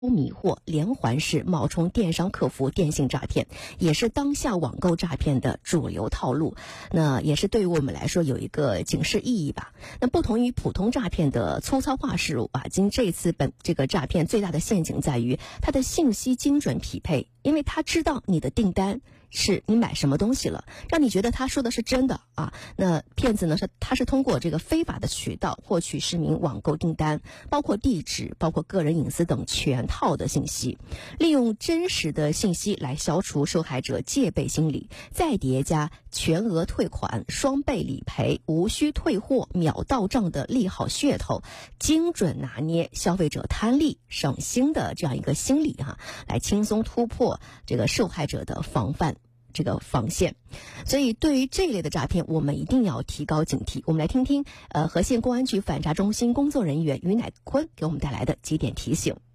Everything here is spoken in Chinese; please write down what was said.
迷惑，连环式冒充电商客服电信诈骗，也是当下网购诈骗的主流套路。那也是对于我们来说有一个警示意义吧。那不同于普通诈骗的粗糙话术啊，这次这个诈骗最大的陷阱在于它的信息精准匹配，因为他知道你的订单是你买什么东西了，让你觉得他说的是真的啊。那骗子呢他是通过这个非法的渠道获取市民网购订单，包括地址、包括个人隐私等全套的信息，利用真实的信息来消除受害者戒备心理，再叠加全额退款、双倍理赔、无需退货、秒到账的利好噱头，精准拿捏消费者贪利省心的这样一个心理来轻松突破这个受害者的防线。所以对于这一类的诈骗，我们一定要提高警惕。我们来听听和县公安局反诈中心工作人员于乃坤给我们带来的几点提醒。